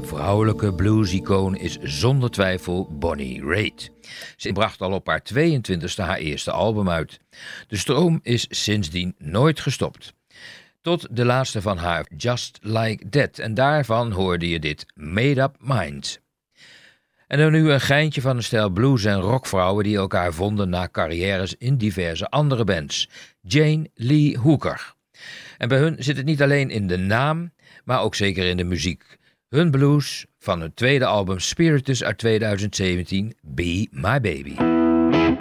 vrouwelijke blues-icoon is zonder twijfel Bonnie Raitt. Ze bracht al op haar 22e haar eerste album uit. De stroom is sindsdien nooit gestopt. Tot de laatste van haar Just Like That, en daarvan hoorde je dit Made Up Mind. En dan nu een geintje van een stel blues- en rockvrouwen die elkaar vonden na carrières in diverse andere bands. Jane Lee Hooker. En bij hun zit het niet alleen in de naam, maar ook zeker in de muziek. Hun blues van hun tweede album Spiritus uit 2017, Be My Baby.